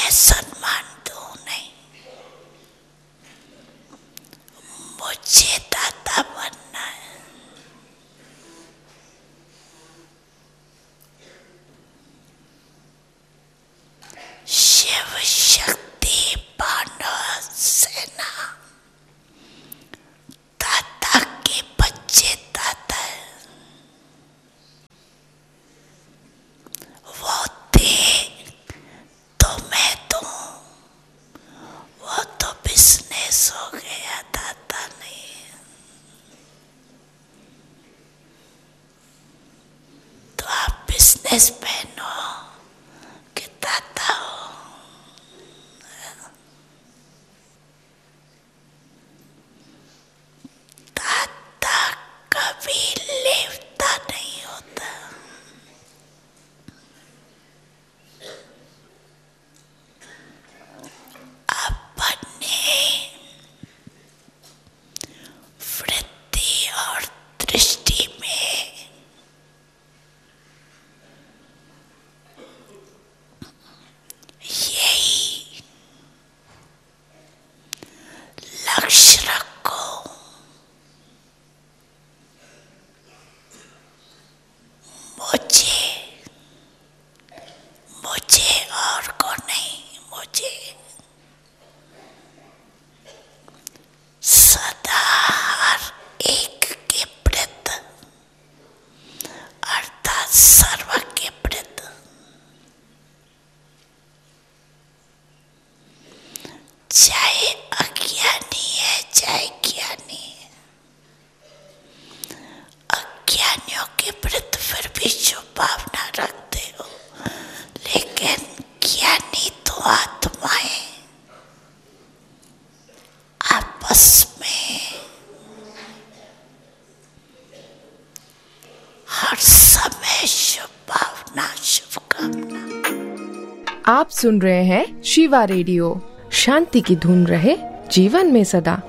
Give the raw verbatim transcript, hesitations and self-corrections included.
मैं सम्मान दूं नहीं, मुझे दाता बनना है। शिव शक्ति पांडव सेना दाता के बच्चे दाता है। वो दे तो मैं दूं, वो तो बिजनेस हो गया, दाता नहीं। तो आप बिजनेस मैन हो कि दाता हो? दाता कभी लेवता नहीं होता। अपने वृत्ति और दृष्टि में यही लक्ष्य रखो, मुझे मुझे और को नहीं, मुझे सदा हर एक के प्रति अर्थात सर्व के प्रति चाहे अज्ञानी है चाहे ज्ञानी है, अज्ञानियों के प्रति फिर भी जो भावना रखते हो, लेकिन ज्ञानी तो आत्माएं आपस में हर समय शुभ भावना शुभकामना। आप सुन रहे हैं शिवा रेडियो। शांति की धुन रहे जीवन में सदा।